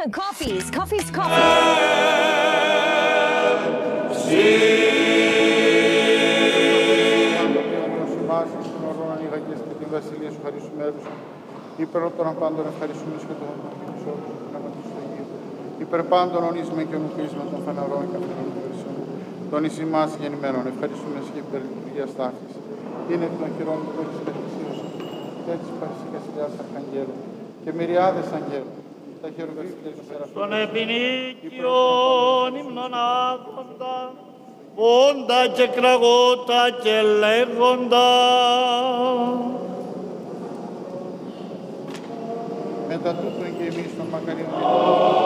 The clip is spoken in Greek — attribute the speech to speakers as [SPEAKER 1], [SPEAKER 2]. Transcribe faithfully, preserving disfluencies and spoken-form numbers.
[SPEAKER 1] Coffees, coffees, coffees.
[SPEAKER 2] Την βασιλεία σου χαρίσουμε έδουσα. Υπερότων πάντων ευχαριστούμε και τον Χριστό του Πνεύματος του Αγίου. Υπερπάντων ονίσμε και ονουκίσμε των φαναρών και καθαρών υπηρεσιών. Τον εις ημάς γεννημένων ευχαριστούμε και υπέρ λειτουργίας ταύτης. Είναι των χειρών του κόρης εκκλησίας σου. Και έτσι παρησυχas χιλιάς αρχαγγέλων και μυριάδες αγγέλων. Τα χειρογραφία του Σεραφείμ.
[SPEAKER 3] Των επινίκιων υμνονάδοντα, πόντα και κραγότα και λέγοντα.
[SPEAKER 2] Μετά τούτον και εμείς των μακαρίων